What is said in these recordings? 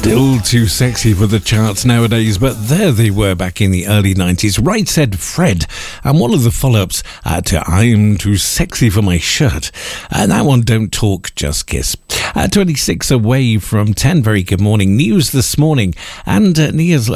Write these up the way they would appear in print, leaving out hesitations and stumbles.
Still too sexy for the charts nowadays, but there they were back in the early 90s. Right Said Fred, and one of the follow-ups to I'm Too Sexy for My Shirt. And that one, Don't Talk, Just Kiss. 26 away from 10. Very good morning. News this morning. And Nia's,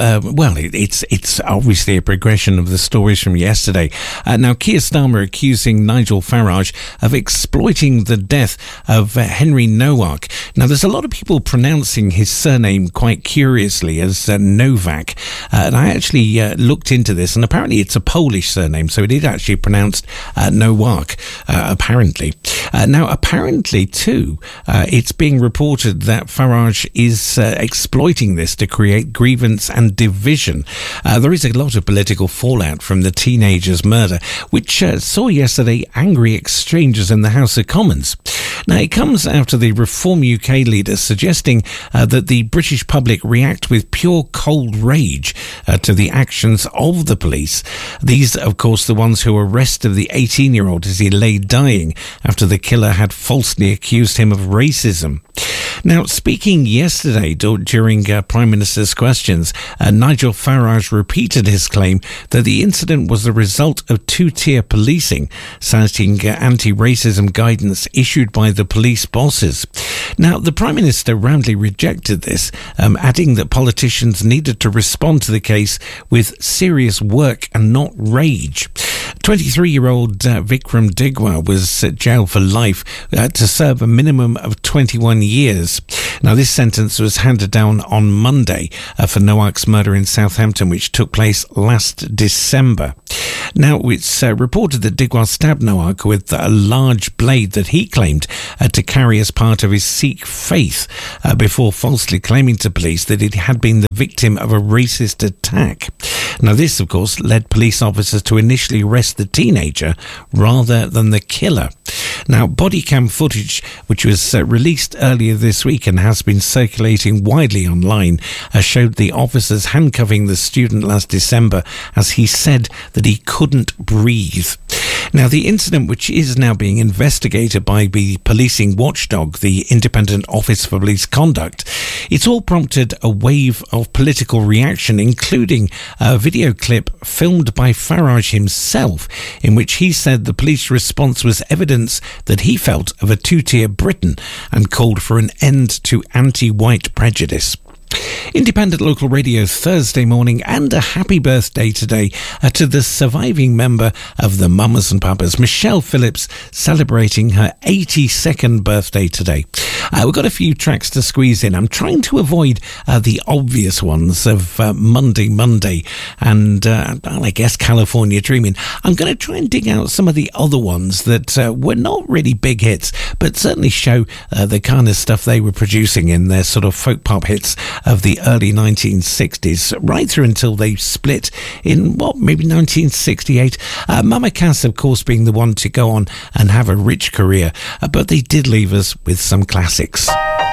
it's obviously a progression of the stories from yesterday. Now, Keir Starmer accusing Nigel Farage of exploiting the death of Henry Nowak. Now, there's a lot of people pronouncing his surname quite curiously as Novak. And I actually looked into this, and apparently it's a Polish surname, so it is actually pronounced Nowak, apparently. Now, apparently, too, it's being reported that Farage is exploiting this to create grievance and division. There is a lot of political fallout from the teenager's murder, which saw yesterday angry exchanges in the House of Commons. Now, it comes after the Reform UK leader suggesting that the British public react with pure cold rage to the actions of the police. These, of course, the ones who arrested the 18-year-old as he lay dying after the killer had falsely accused him of racism. Now, speaking yesterday during Prime Minister's questions, Nigel Farage repeated his claim that the incident was the result of two-tier policing, citing anti-racism guidance issued by the police bosses. Now, the Prime Minister roundly rejected this, adding that politicians needed to respond to the case with serious work and not rage. 23-year-old Vikram Digwa was jailed for life to serve a minimum of 21 years. Now, this sentence was handed down on Monday for Nowak's murder in Southampton, which took place last December. Now, it's reported that Digwa stabbed Nowak with a large blade that he claimed to carry as part of his Sikh faith before falsely claiming to police that it had been the victim of a racist attack. Now, this, of course, led police officers to initially arrest the teenager rather than the killer. Now, body cam footage, which was released earlier this week and has been circulating widely online, showed the officers handcuffing the student last December as he said that he couldn't breathe. Now, the incident, which is now being investigated by the policing watchdog, the Independent Office for Police Conduct, it's all prompted a wave of political reaction, including a video clip filmed by Farage himself, in which he said the police response was evidence that he felt of a two-tier Britain and called for an end to anti-white prejudice. Independent Local Radio Thursday morning, and a happy birthday today to the surviving member of the Mamas and Papas, Michelle Phillips, celebrating her 82nd birthday today. We've got a few tracks to squeeze in. I'm trying to avoid the obvious ones of Monday and I guess California Dreaming. I'm going to try and dig out some of the other ones that were not really big hits, but certainly show the kind of stuff they were producing in their sort of folk pop hits of the early 1960s, right through until they split in, maybe 1968. Mama Cass, of course, being the one to go on and have a rich career, but they did leave us with some classics.